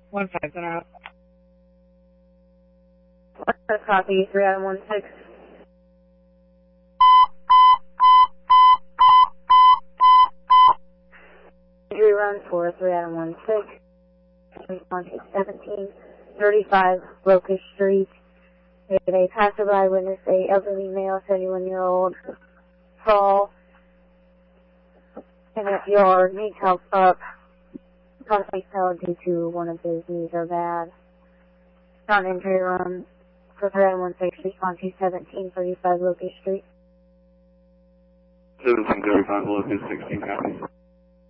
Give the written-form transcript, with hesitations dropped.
1-5, then out. Copy, 3 out of 16. Injury run for 3 out of 16. Response is 1735 Locust Street. We have a passerby witness, a elderly male, 71-year-old, fall in a yard, needs help up. Possibly fell due to one of his knees are bad. Non-injury run for 3 out of 16. Response is 1735 Locust Street. 1735 Locust, 16 copies.